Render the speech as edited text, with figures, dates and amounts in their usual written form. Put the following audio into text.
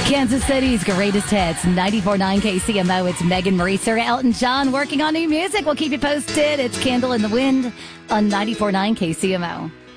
Kansas City's greatest hits, 94.9 KCMO. It's Megan Marie, Sir Elton John working on new music. We'll keep you posted. It's Candle in the Wind on 94.9 KCMO.